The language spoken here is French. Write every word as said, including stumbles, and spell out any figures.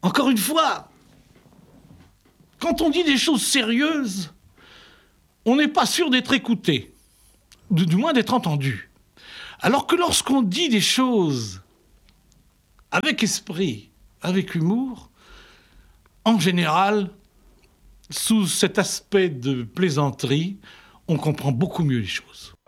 Encore une fois, quand on dit des choses sérieuses, on n'est pas sûr d'être écouté, du, du moins d'être entendu. Alors que lorsqu'on dit des choses avec esprit, avec humour, en général, sous cet aspect de plaisanterie, on comprend beaucoup mieux les choses.